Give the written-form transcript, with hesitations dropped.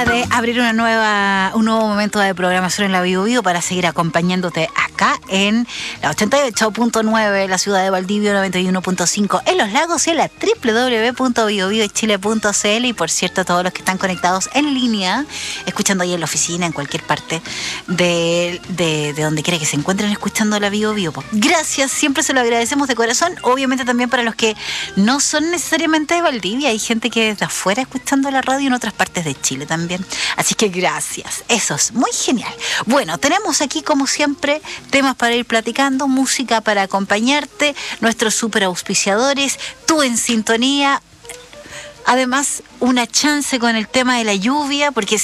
De abrir un nuevo momento de programación en la Bio Bio para seguir acompañándote acá en la 88.9, la ciudad de Valdivia, 91.5 en Los Lagos y en la www.biobiochile.cl. Y por cierto, todos los que están conectados en línea, escuchando ahí en la oficina, en cualquier parte de donde quiera que se encuentren escuchando la Bio Bio. Gracias, siempre se lo agradecemos de corazón. Obviamente también para los que no son necesariamente de Valdivia, hay gente que desde afuera escuchando la radio en otras partes de Chile también. Así que gracias, eso es muy genial. Bueno, tenemos aquí como siempre temas para ir platicando, música para acompañarte, nuestros super auspiciadores, tú en sintonía. Además, una chance con el tema de la lluvia, porque